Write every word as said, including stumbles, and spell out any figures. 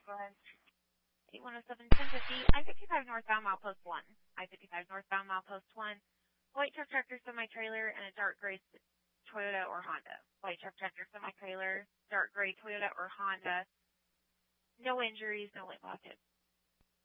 Go ahead. eight one oh seven, ten fifty, I fifty-five northbound, milepost one. I fifty-five northbound, milepost one. White truck tractor semi-trailer and a dark gray Toyota or Honda. White truck tractor semi-trailer, dark gray Toyota or Honda. No injuries, no late loss hits.